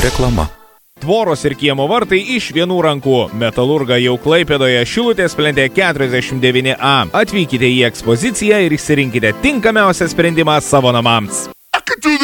Reklama. Tvoros ir kiemo vartai iš vienų rankų. Metalurga jau Klaipėdoje, Šilutės plente 49A. Atvykite į ekspoziciją ir išsirinkite tinkamiausią sprendimą savo namams.